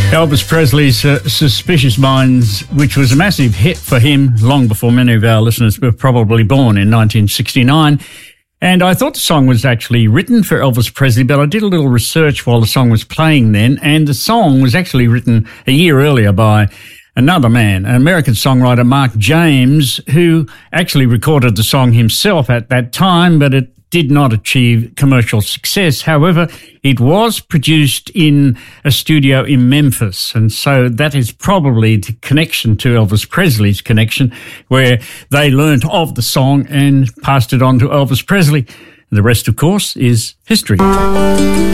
Elvis Presley's Suspicious Minds, which was a massive hit for him long before many of our listeners were probably born in 1969. And I thought the song was actually written for Elvis Presley, but I did a little research while the song was playing then, and the song was actually written a year earlier by another man, an American songwriter, Mark James, who actually recorded the song himself at that time, but it did not achieve commercial success. However, it was produced in a studio in Memphis, and so that is probably the connection to Elvis Presley's connection, where they learnt of the song and passed it on to Elvis Presley. The rest, of course, is history.